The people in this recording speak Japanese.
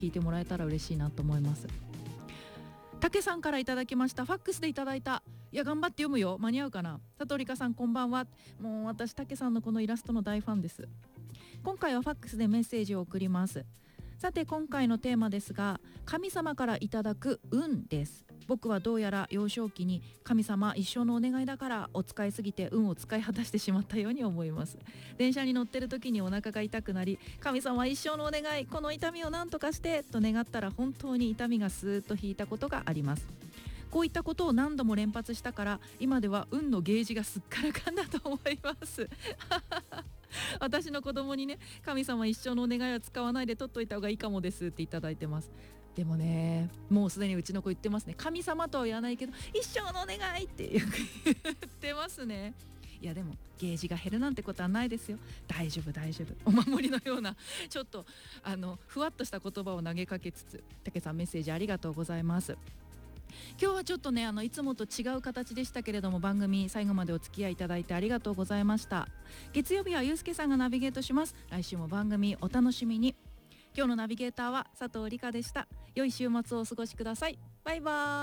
聞いてもらえたら嬉しいなと思います。たけさんからいただきました。ファックスでいただいた。いや頑張って読むよ。間に合うかな。さとりかさんこんばんは。もう私たけさんのこのイラストの大ファンです。今回はファックスでメッセージを送ります。さて今回のテーマですが、神様からいただく運です。僕はどうやら幼少期に神様一生のお願いだからを使いすぎて運を使い果たしてしまったように思います。電車に乗ってる時にお腹が痛くなり、神様一生のお願い、この痛みを何とかしてと願ったら本当に痛みがスーッと引いたことがあります。こういったことを何度も連発したから今では運のゲージがすっからかんだと思います私の子供にね、神様一生のお願いは使わないで取っといた方がいいかもですっていただいてます。でもね、もうすでにうちの子言ってますね。神様とは言わないけど一生のお願いってよく言ってますね。いやでもゲージが減るなんてことはないですよ。大丈夫大丈夫。お守りのようなちょっとふわっとした言葉を投げかけつつ、たけさんメッセージありがとうございます。今日はちょっとねいつもと違う形でしたけれども、番組最後までお付き合いいただいてありがとうございました。月曜日はゆうすけさんがナビゲートします。来週も番組お楽しみに。今日のナビゲーターは佐藤理香でした。良い週末をお過ごしください。バイバーイ。